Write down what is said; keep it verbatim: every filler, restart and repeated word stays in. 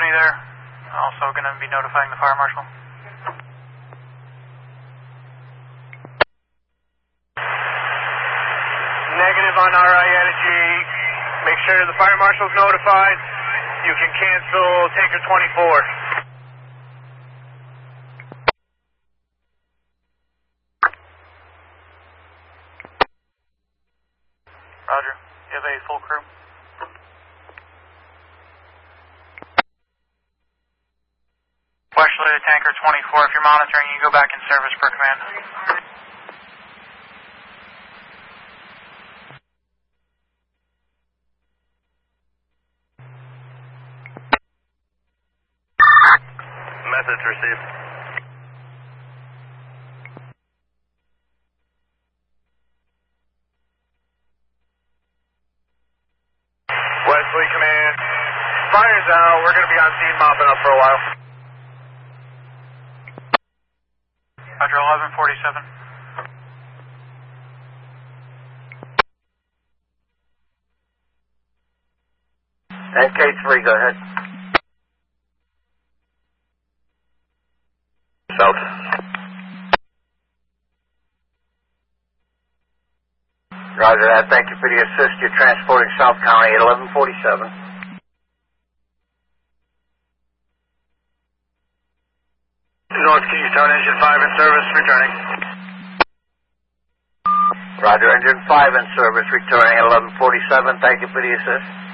County there. Also going to be notifying the fire marshal. Negative on R I Energy. Make sure the fire marshal's notified. You can cancel Taker twenty-four. Roger. You have a full crew? Westerly to Tanker twenty-four. If you're monitoring, you go back in service per command. Message received. Wesley Command. Fire's out. We're going to be on scene mopping up for a while. Roger, eleven forty-seven. N K three, go ahead. South. Roger that. Thank you for the assist. You're transporting South County at eleven forty-seven. North Kingstown, Engine five in service, returning. Roger, Engine five in service, returning at eleven forty-seven. Thank you for the assist.